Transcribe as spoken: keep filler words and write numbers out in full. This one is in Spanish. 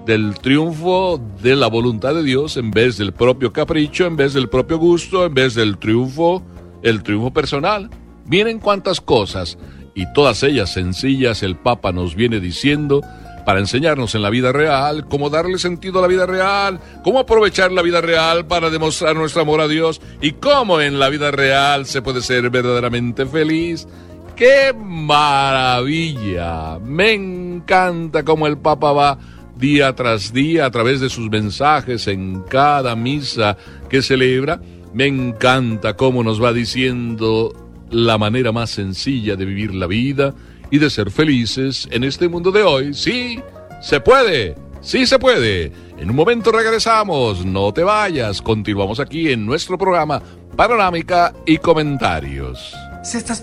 del triunfo de la voluntad de Dios en vez del propio capricho, en vez del propio gusto, en vez del triunfo, el triunfo personal. Miren cuántas cosas, y todas ellas sencillas, el Papa nos viene diciendo para enseñarnos en la vida real cómo darle sentido a la vida real, cómo aprovechar la vida real para demostrar nuestro amor a Dios y cómo en la vida real se puede ser verdaderamente feliz. ¡Qué maravilla! Me encanta cómo el Papa va día tras día a través de sus mensajes en cada misa que celebra. Me encanta cómo nos va diciendo la manera más sencilla de vivir la vida y de ser felices en este mundo de hoy. Sí, se puede, sí se puede. En un momento regresamos, no te vayas, continuamos aquí en nuestro programa Panorámica y Comentarios. Si estás